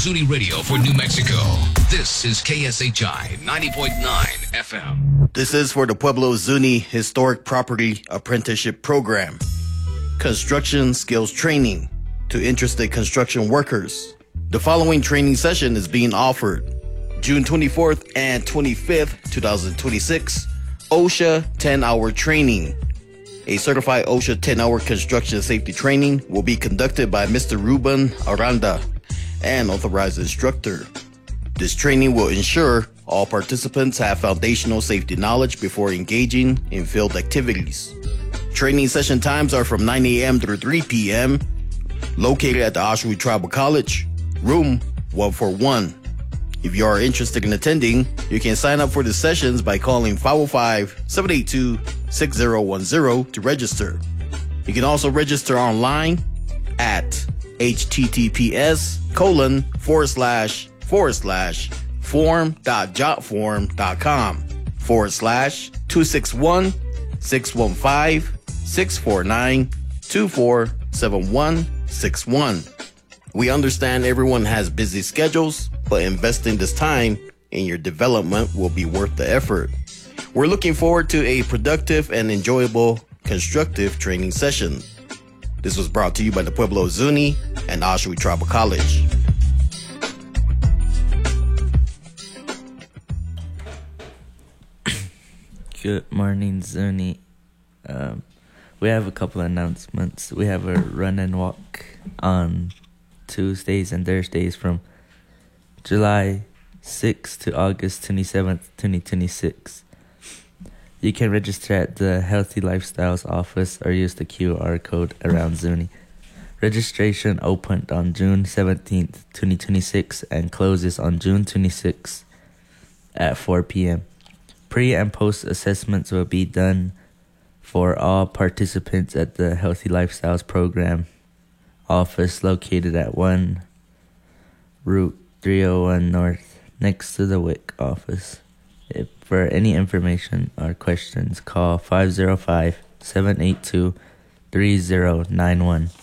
Zuni Radio for New Mexico. This is KSHI 90.9 FM. This is for the Pueblo Zuni Historic Property Apprenticeship Program. Construction skills training to interested construction workers. The following training session is being offered June 24th and 25th, 2026, OSHA 10-hour training. A certified OSHA 10-hour construction safety training will be conducted by Mr. Ruben Aranda, an authorized instructor. This training will ensure all participants have foundational safety knowledge before engaging in field activities. Training session times are from 9 a.m. through 3 p.m. Located at the Oshawa Tribal College, room 141. If you are interested in attending, you can sign up for the sessions by calling 505-782-6010 to register. You can also register online at https://form.jotform.com/261-615-649-247161. We understand everyone has busy schedules, but investing this time in your development will be worth the effort. We're looking forward to a productive and enjoyable constructive training session. This was brought to you by the Pueblo Zuni and Oshawa Tribal College. Good morning, Zuni. We have a couple of announcements. We have a run and walk on Tuesdays and Thursdays from July 6th to August 27th, 2026. You can register at the Healthy Lifestyles office or use the QR code around Zuni. Registration opened on June 17th, 2026 and closes on June 26th at 4 p.m. Pre- and post-assessments will be done for all participants at the Healthy Lifestyles program office located at 1 Route 301 North next to the WIC office. If for any information or questions, call 505-782-3091.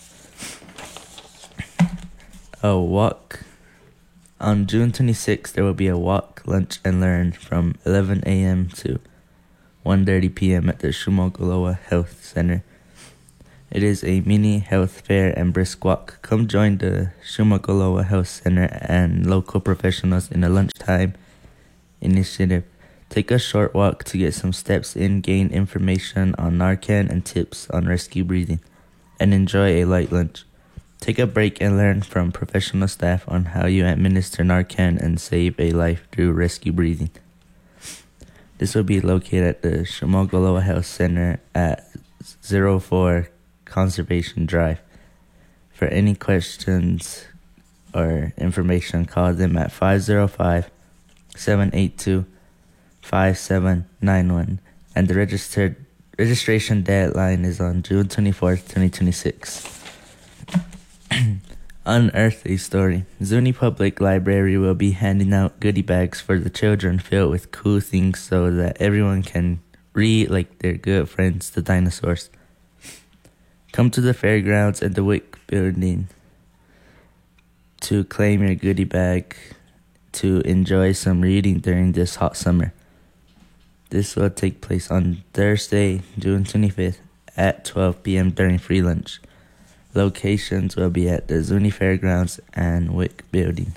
A walk. On June 26th, there will be a walk, lunch, and learn from 11 a.m. to 1:30 p.m. at the Shumogoloa Health Center. It is a mini health fair and brisk walk. Come join the Shumogoloa Health Center and local professionals in a lunchtime initiative. Take a short walk to get some steps in, gain information on Narcan and tips on rescue breathing, and enjoy a light lunch. Take a break and learn from professional staff on how you administer Narcan and save a life through rescue breathing. This will be located at the Shumogoloa Health Center at 04 Conservation Drive. For any questions or information, call them at 505-782-5791. And the registration deadline is on June 24th, 2026. Unearth a story. Zuni Public Library will be handing out goodie bags for the children filled with cool things so that everyone can read like their good friends, the dinosaurs. Come to the fairgrounds at the WIC building to claim your goodie bag to enjoy some reading during this hot summer. This will take place on Thursday, June 25th at 12 p.m. during free lunch. Locations will be at the Zuni Fairgrounds and WIC building.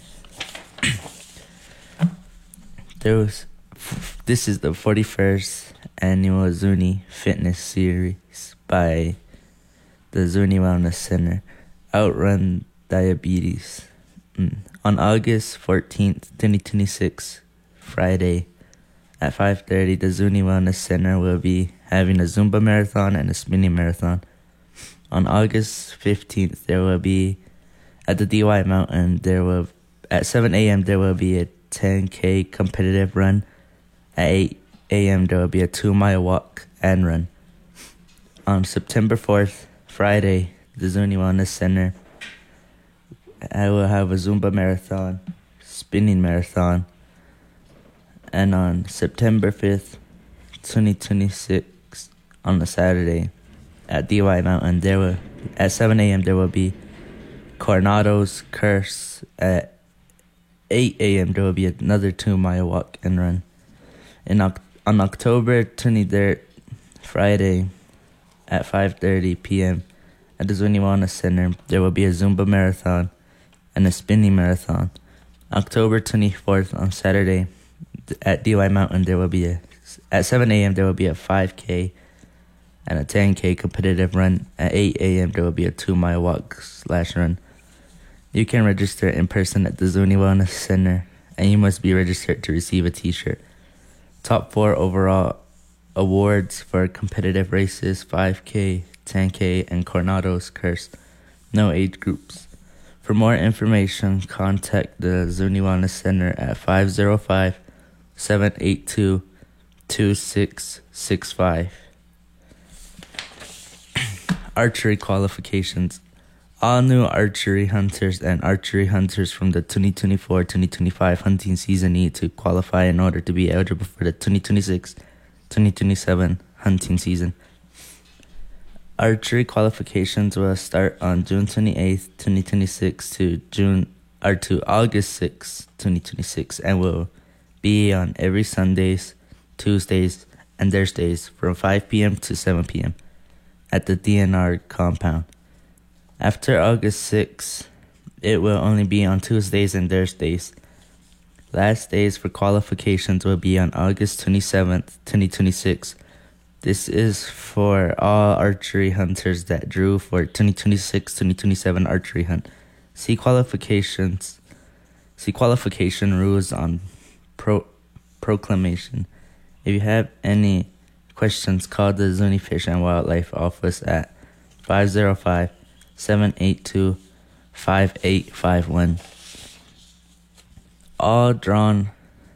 This is the 41st annual Zuni Fitness Series by the Zuni Wellness Center, Outrun Diabetes. On August 14th, 2026, Friday, at 5:30, the Zuni Wellness Center will be having a Zumba marathon and a spinning marathon. On August 15th, there will be, at the DY Mountain, at 7 a.m., there will be a 10K competitive run. At 8 a.m., there will be a 2-mile walk and run. On September 4th, Friday, the Zuni Wellness Center, I will have a Zumba marathon, spinning marathon. And on September 5th, 2026, on a Saturday, at DY Mountain, at 7 a.m., there will be Coronado's Curse at 8 a.m., there will be another 2-mile walk and run. On October 23rd, Friday, at 5:30 p.m. at the Zuni Wellness Center, there will be a Zumba marathon and a spinning marathon. October 24th, on Saturday, at DY Mountain, at 7 a.m. there will be a 5K and a 10K competitive run. At 8 a.m. there will be a 2-mile walk/run. You can register in person at the Zuni Wellness Center, and you must be registered to receive a t-shirt. Top 4 overall awards for competitive races: 5K, 10K, and Coronado's Curse. No age groups. For more information, contact the Zuni Wellness Center at 505-782-2665. Archery qualifications. All new archery hunters and archery hunters from the 2024-2025 hunting season need to qualify in order to be eligible for the 2026-2027 hunting season. Archery qualifications will start on June 28th, 2026 to August 6th, 2026, and will be on every Sundays, Tuesdays, and Thursdays from 5 p.m. to 7 p.m. at the DNR compound. After August 6th, it will only be on Tuesdays and Thursdays. Last days for qualifications will be on August 27th, 2026. This is for all archery hunters that drew for 2026-2027 archery hunt. See qualification rules on proclamation. If you have any questions, call the Zuni Fish and Wildlife Office at 505-782-5851. All drawn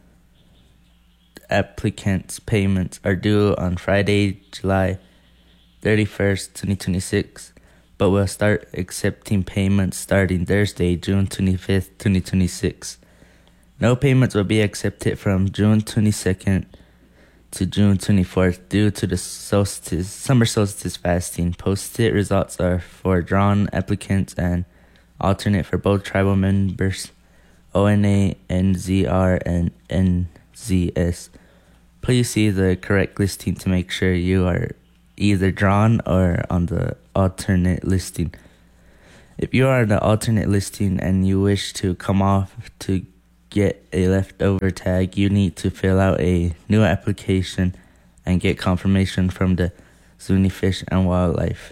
applicants' payments are due on Friday, July 31st, 2026, but will start accepting payments starting Thursday, June 25th, 2026. No payments will be accepted from June 22nd to June 24th due to the summer solstice fasting. Posted results are for drawn applicants and alternate for both tribal members, ONA, NZR, and NZS. Please see the correct listing to make sure you are either drawn or on the alternate listing. If you are on the alternate listing and you wish to come off to get a leftover tag, you need to fill out a new application and get confirmation from the Zuni Fish and Wildlife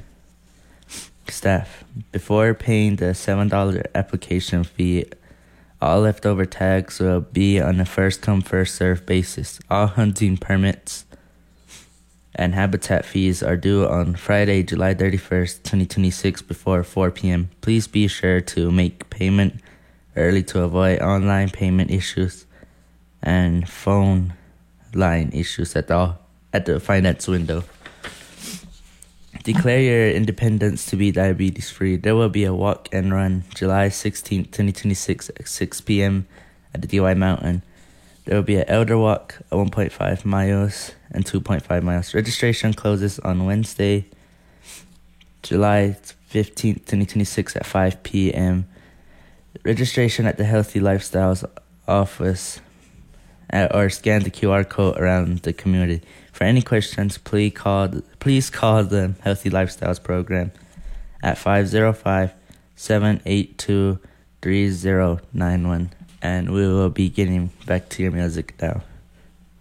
staff. Before paying the $7 application fee, all leftover tags will be on a first-come, first-served basis. All hunting permits and habitat fees are due on Friday, July 31st, 2026 before 4 p.m. Please be sure to make payment early to avoid online payment issues and phone line issues at the finance window. Declare your independence to be diabetes-free. There will be a walk and run July 16, 2026 at 6 p.m. at the DY Mountain. There will be an elder walk, 1.5 miles and 2.5 miles. Registration closes on Wednesday, July 15, 2026 at 5 p.m. Registration at the Healthy Lifestyles office or scan the QR code around the community. For any questions, please call the Healthy Lifestyles program at 505-782-3091. And we will be getting back to your music now.